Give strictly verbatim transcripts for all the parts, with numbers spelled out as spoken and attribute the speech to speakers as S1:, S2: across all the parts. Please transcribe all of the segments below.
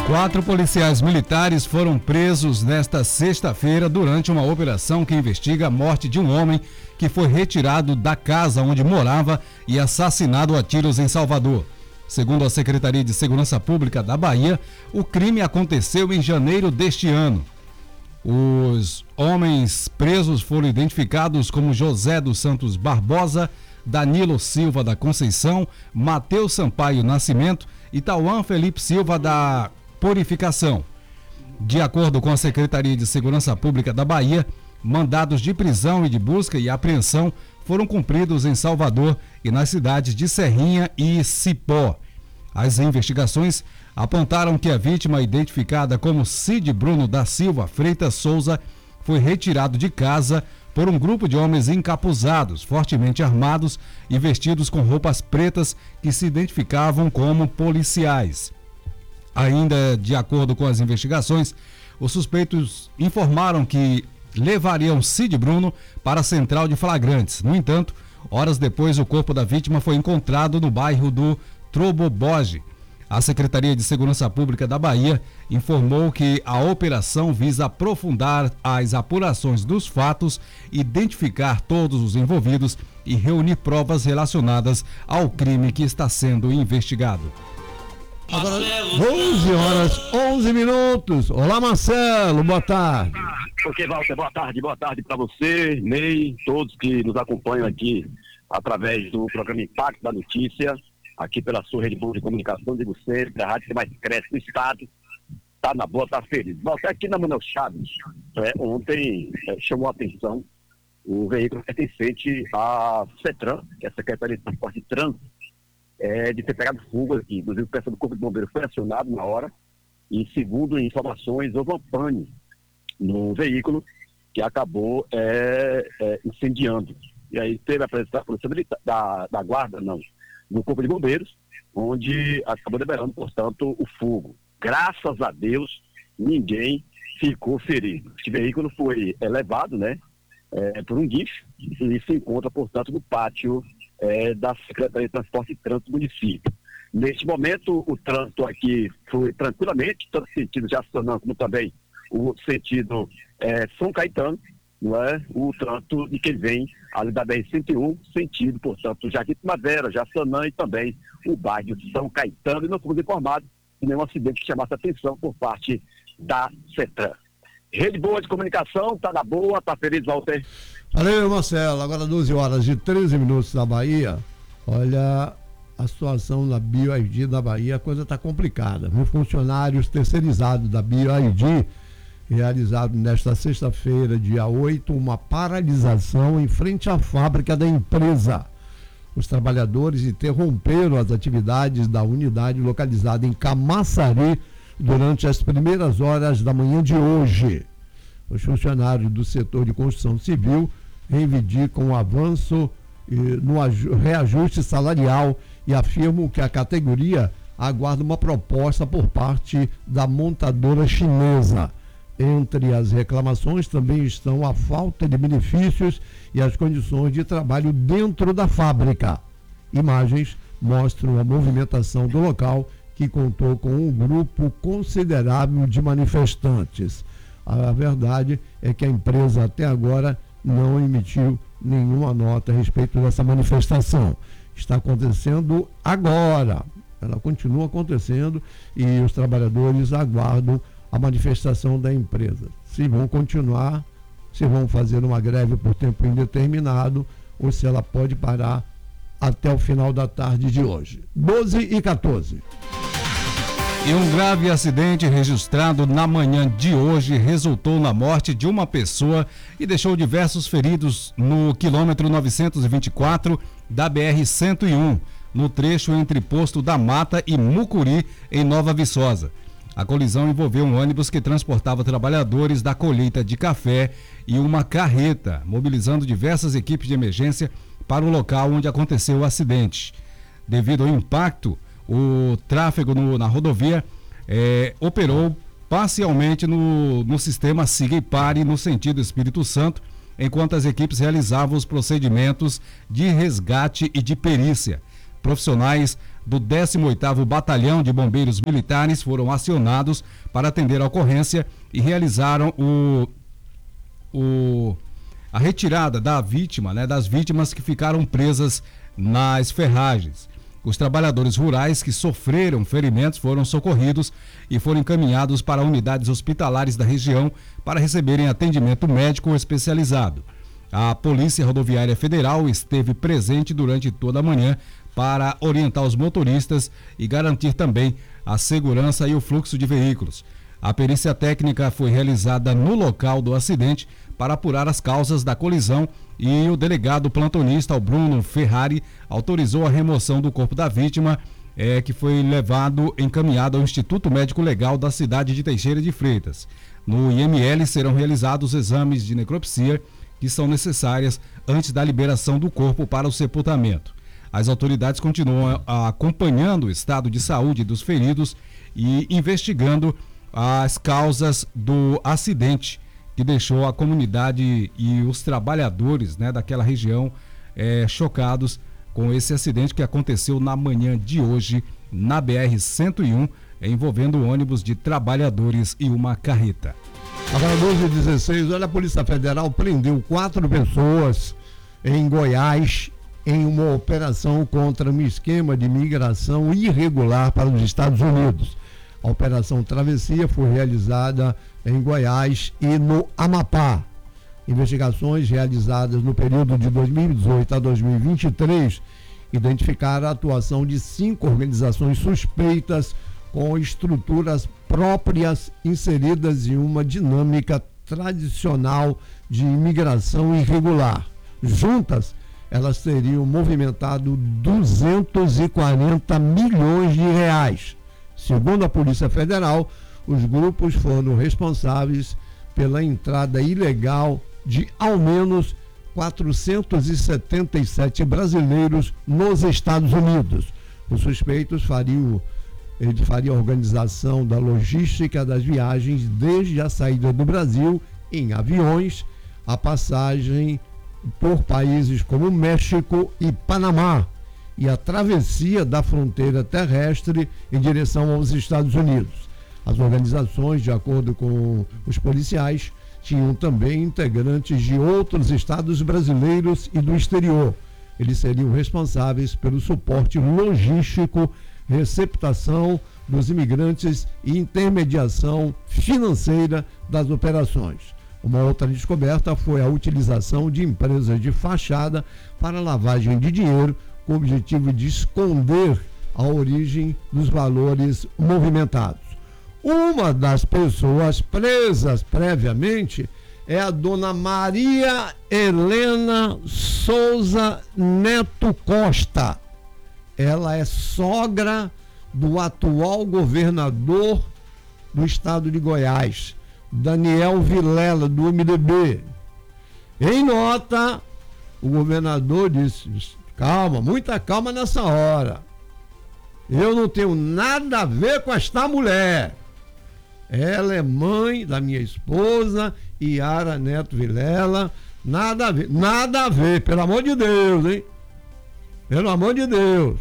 S1: Quatro policiais militares foram presos nesta sexta-feira durante uma operação que investiga a morte de um homem que foi retirado da casa onde morava e assassinado a tiros em Salvador. Segundo a Secretaria de Segurança Pública da Bahia, o crime aconteceu em janeiro deste ano. Os homens presos foram identificados como José dos Santos Barbosa, Danilo Silva da Conceição, Matheus Sampaio Nascimento e Tauan Felipe Silva da Purificação. De acordo com a Secretaria de Segurança Pública da Bahia, mandados de prisão e de busca e apreensão foram cumpridos em Salvador e nas cidades de Serrinha e Cipó. As investigações apontaram que a vítima, identificada como Cid Bruno da Silva Freitas Souza, foi retirado de casa por um grupo de homens encapuzados, fortemente armados e vestidos com roupas pretas que se identificavam como policiais. Ainda de acordo com as investigações, os suspeitos informaram que levariam Cid Bruno para a central de flagrantes. No entanto, horas depois, o corpo da vítima foi encontrado no bairro do Troboboge. A Secretaria de Segurança Pública da Bahia informou que a operação visa aprofundar as apurações dos fatos, identificar todos os envolvidos e reunir provas relacionadas ao crime que está sendo investigado.
S2: Agora, onze horas, onze minutos. Olá, Marcelo, boa tarde.
S3: Ok, Walter, boa tarde, boa tarde para você, Ney, todos que nos acompanham aqui através do programa Impacto da Notícia, aqui pela sua rede pública de comunicação, digo sempre, a rádio que mais cresce no estado, tá na boa, tá feliz. Walter, aqui na Manuel Chaves, é, ontem é, chamou a atenção o veículo pertencente à CETRAN, que é a Secretaria de Transporte e Trânsito, É, de ter pegado fogo aqui. Inclusive o pessoal do Corpo de Bombeiros foi acionado na hora e, segundo informações, houve uma pane no veículo que acabou é, é, incendiando. E aí teve a presença da Polícia Militar, da, da Guarda, não, do Corpo de Bombeiros, onde acabou liberando, portanto, o fogo. Graças a Deus, ninguém ficou ferido. Esse veículo foi é, levado, né, é, por um guincho e se encontra, portanto, no pátio É, da Secretaria de Transporte e Trânsito do município. Neste momento, o trânsito aqui foi tranquilamente, tanto sentido Jaçanã como também o sentido é, São Caetano, não é? O trânsito de quem vem ali da B R cento e um, sentido, portanto, Jardim Primavera, Jaçanã e também o bairro de São Caetano, e não fomos informados de nenhum acidente que chamasse atenção por parte da CETRAN. Rede boa de comunicação, tá na boa, tá feliz, Walter?
S2: Valeu, Marcelo. Agora doze horas e treze minutos da Bahia. Olha, a situação da BioID da Bahia, a coisa está complicada. Os funcionários terceirizados da BioID realizaram nesta sexta-feira, dia oito, uma paralisação em frente à fábrica da empresa. Os trabalhadores interromperam as atividades da unidade localizada em Camaçari durante as primeiras horas da manhã de hoje. Os funcionários do setor de construção civil reivindicam o avanço eh, no reajuste salarial e afirmam que a categoria aguarda uma proposta por parte da montadora chinesa. Entre as reclamações também estão a falta de benefícios e as condições de trabalho dentro da fábrica. Imagens mostram a movimentação do local, que contou com um grupo considerável de manifestantes. A verdade é que a empresa até agora não emitiu nenhuma nota a respeito dessa manifestação. Está acontecendo agora, ela continua acontecendo e os trabalhadores aguardam a manifestação da empresa. Se vão continuar, se vão fazer uma greve por tempo indeterminado ou se ela pode parar até o final da tarde de hoje. doze e quatorze.
S1: E um grave acidente registrado na manhã de hoje resultou na morte de uma pessoa e deixou diversos feridos no quilômetro novecentos e vinte e quatro da B R cento e um, no trecho entre Posto da Mata e Mucuri, em Nova Viçosa. A colisão envolveu um ônibus que transportava trabalhadores da colheita de café e uma carreta, mobilizando diversas equipes de emergência para o local onde aconteceu o acidente. Devido ao impacto, o tráfego no, na rodovia é, operou parcialmente no, no sistema Siga e Pare no sentido Espírito Santo, enquanto as equipes realizavam os procedimentos de resgate e de perícia. Profissionais do décimo oitavo Batalhão de Bombeiros Militares foram acionados para atender a ocorrência e realizaram o, o, a retirada da vítima, né, das vítimas que ficaram presas nas ferragens. Os trabalhadores rurais que sofreram ferimentos foram socorridos e foram encaminhados para unidades hospitalares da região para receberem atendimento médico especializado. A Polícia Rodoviária Federal esteve presente durante toda a manhã para orientar os motoristas e garantir também a segurança e o fluxo de veículos. A perícia técnica foi realizada no local do acidente para apurar as causas da colisão e o delegado plantonista, o Bruno Ferrari, autorizou a remoção do corpo da vítima, é, que foi levado, encaminhado ao Instituto Médico Legal da cidade de Teixeira de Freitas. No I M L serão realizados exames de necropsia que são necessárias antes da liberação do corpo para o sepultamento. As autoridades continuam acompanhando o estado de saúde dos feridos e investigando as causas do acidente que deixou a comunidade e os trabalhadores, né, daquela região é, chocados com esse acidente que aconteceu na manhã de hoje na B R cento e um, envolvendo um ônibus de trabalhadores e uma carreta.
S2: Agora doze e dezesseis, olha, a Polícia Federal prendeu quatro pessoas em Goiás em uma operação contra um esquema de migração irregular para os Estados Unidos. A Operação Travessia foi realizada em Goiás e no Amapá. Investigações realizadas no período de dois mil e dezoito a dois mil e vinte e três identificaram a atuação de cinco organizações suspeitas com estruturas próprias inseridas em uma dinâmica tradicional de imigração irregular. Juntas, elas teriam movimentado duzentos e quarenta milhões de reais. Segundo a Polícia Federal, os grupos foram responsáveis pela entrada ilegal de ao menos quatrocentos e setenta e sete brasileiros nos Estados Unidos. Os suspeitos fariam, ele faria a organização da logística das viagens desde a saída do Brasil em aviões, a passagem por países como México e Panamá e a travessia da fronteira terrestre em direção aos Estados Unidos. As organizações, de acordo com os policiais, tinham também integrantes de outros estados brasileiros e do exterior. Eles seriam responsáveis pelo suporte logístico, receptação dos imigrantes e intermediação financeira das operações. Uma outra descoberta foi a utilização de empresas de fachada para lavagem de dinheiro com o objetivo de esconder a origem dos valores movimentados. Uma das pessoas presas previamente é a dona Maria Helena Souza Neto Costa. Ela é sogra do atual governador do estado de Goiás, Daniel Vilela, do M D B. Em nota, o governador disse: calma, muita calma nessa hora. Eu não tenho nada a ver com esta mulher. Ela é mãe da minha esposa, Yara Neto Vilela. Nada a ver, nada a ver, pelo amor de Deus, hein? Pelo amor de Deus.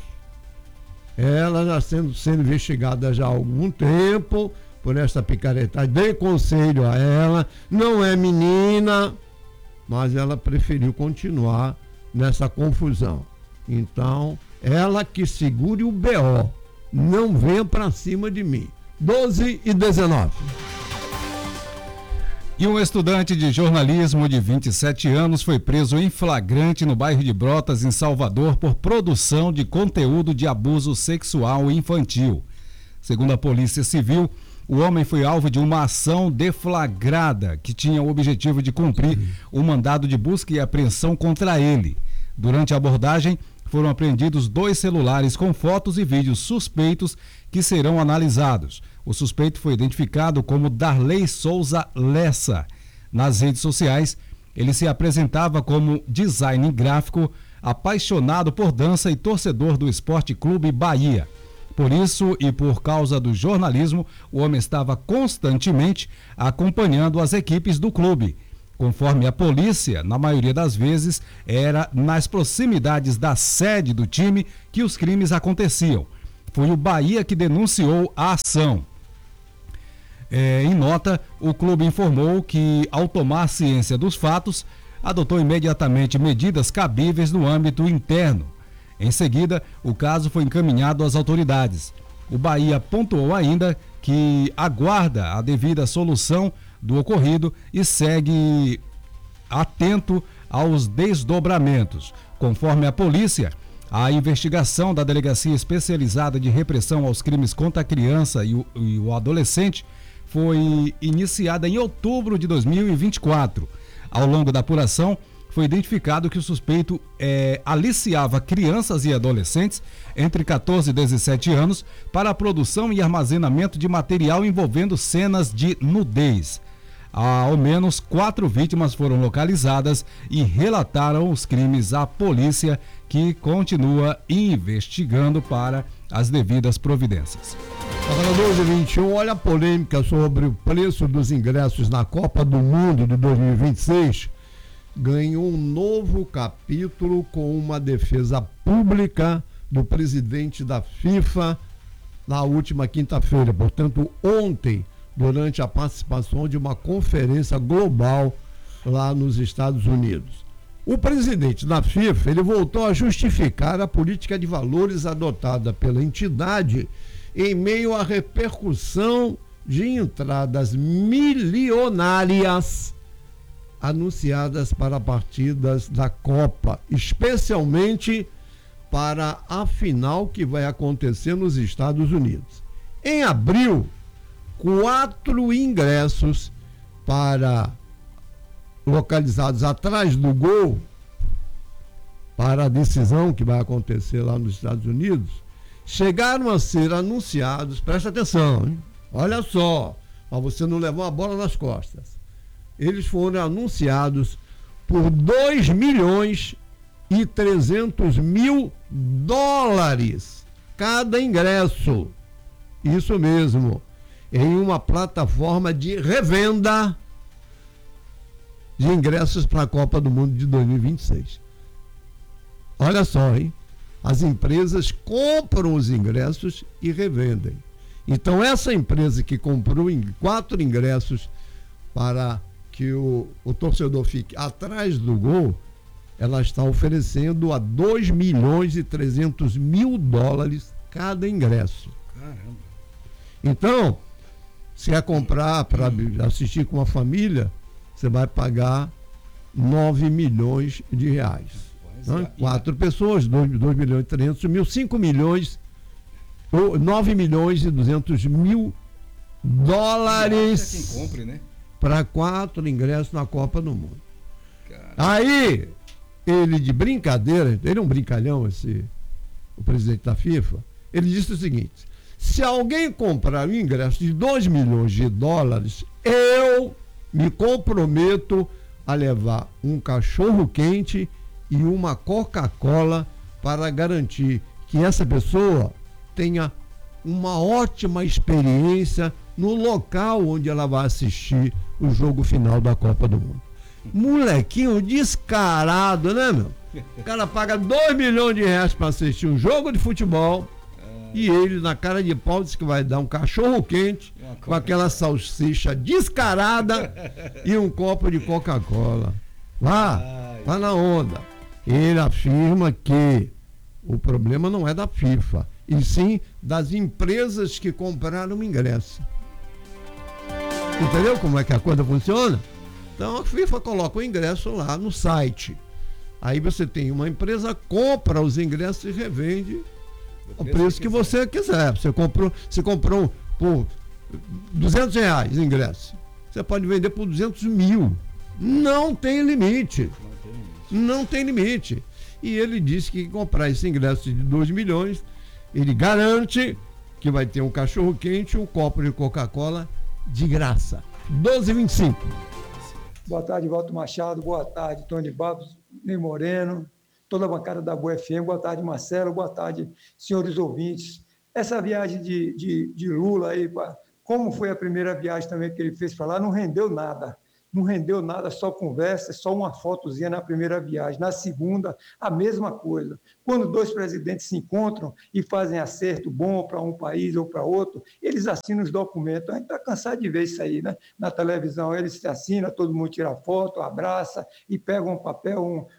S2: Ela já sendo, sendo investigada já há algum tempo por esta picaretagem. Dei conselho a ela, não é menina, mas ela preferiu continuar nessa confusão. Então, ela que segure o B O, não venha pra cima de mim. doze e dezenove.
S1: E um estudante de jornalismo de vinte e sete anos foi preso em flagrante no bairro de Brotas, em Salvador, por produção de conteúdo de abuso sexual infantil. Segundo a Polícia Civil, o homem foi alvo de uma ação deflagrada que tinha o objetivo de cumprir o mandado de busca e apreensão contra ele. Durante a abordagem, foram apreendidos dois celulares com fotos e vídeos suspeitos que serão analisados. O suspeito foi identificado como Darley Souza Lessa. Nas redes sociais, ele se apresentava como designer gráfico, apaixonado por dança e torcedor do Esporte Clube Bahia. Por isso e por causa do jornalismo, o homem estava constantemente acompanhando as equipes do clube. Conforme a polícia, na maioria das vezes, era nas proximidades da sede do time que os crimes aconteciam. foi o Bahia que denunciou a ação. É, em nota, o clube informou que, ao tomar ciência dos fatos, adotou imediatamente medidas cabíveis no âmbito interno. Em seguida, o caso foi encaminhado às autoridades. O Bahia pontuou ainda que aguarda a devida solução do ocorrido e segue atento aos desdobramentos. Conforme a polícia, a investigação da Delegacia Especializada de Repressão aos Crimes contra a Criança e o, e o Adolescente foi iniciada em outubro de dois mil e vinte e quatro. Ao longo da apuração, foi identificado que o suspeito é, aliciava crianças e adolescentes entre catorze e dezessete anos para a produção e armazenamento de material envolvendo cenas de nudez. Ao menos quatro vítimas foram localizadas e relataram os crimes à polícia, que continua investigando para as devidas providências.
S2: Agora, doze e vinte e um, olha a polêmica sobre o preço dos ingressos na Copa do Mundo de dois mil e vinte e seis. Ganhou um novo capítulo com uma defesa pública do presidente da FIFA na última quinta-feira, portanto, ontem, durante a participação de uma conferência global lá nos Estados Unidos. O presidente da FIFA, ele voltou a justificar a política de valores adotada pela entidade em meio à repercussão de entradas milionárias anunciadas para partidas da Copa, especialmente para a final que vai acontecer nos Estados Unidos. Em abril, quatro ingressos para localizados atrás do gol para a decisão que vai acontecer lá nos Estados Unidos chegaram a ser anunciados, presta atenção, hein? Olha só, para você não levar a bola nas costas. Eles foram anunciados por dois milhões e trezentos mil dólares cada ingresso. Isso mesmo, em uma plataforma de revenda de ingressos para a Copa do Mundo de dois mil e vinte e seis. Olha só, hein? As empresas compram os ingressos e revendem. Então, essa empresa que comprou quatro ingressos para que o, o torcedor fique atrás do gol, ela está oferecendo a dois milhões e trezentos mil dólares cada ingresso.
S1: Caramba!
S2: Então, se é comprar para assistir com a família, você vai pagar nove milhões de reais. Né? Quatro pessoas, dois milhões e trezentos mil, cinco milhões, nove milhões e duzentos mil dólares
S1: quem compre, né?
S2: Para quatro ingressos na Copa do Mundo.
S1: Caramba.
S2: Aí, ele de brincadeira, ele é um brincalhão, esse, o presidente da FIFA, ele disse o seguinte: se alguém comprar um ingresso de dois milhões de dólares, eu me comprometo a levar um cachorro quente e uma Coca-Cola para garantir que essa pessoa tenha uma ótima experiência no local onde ela vai assistir o jogo final da Copa do Mundo. Molequinho descarado, né, meu? O cara paga dois milhões de reais para assistir um jogo de futebol e ele, na cara de pau, diz que vai dar um cachorro quente com aquela salsicha descarada e um copo de Coca-Cola. Vá, vá na onda. Ele afirma que o problema não é da FIFA, e sim das empresas que compraram o ingresso. Entendeu como é que a coisa funciona? Então a FIFA coloca o ingresso lá no site. Aí você tem uma empresa, compra os ingressos e revende o preço que você quiser. Você comprou, você comprou por duzentos reais o ingresso. Você pode vender por duzentos mil. Não tem limite. Não tem limite. E ele disse que comprar esse ingresso de dois milhões, ele garante que vai ter um cachorro quente e um copo de Coca-Cola de graça. doze e vinte e cinco.
S4: Boa tarde, Walter Machado. Boa tarde, Tony Babos, Ney Moreno, toda a bancada da Boa F M. Boa tarde, Marcelo. Boa tarde, senhores ouvintes. Essa viagem de, de, de Lula aí, como foi a primeira viagem também que ele fez para lá, não rendeu nada. não rendeu nada, só conversa, só uma fotozinha na primeira viagem. Na segunda, a mesma coisa. Quando dois presidentes se encontram e fazem acerto bom para um país ou para outro, eles assinam os documentos. A gente está cansado de ver isso aí, né? Na televisão, eles se assinam, todo mundo tira foto, abraça e pega um papel, um,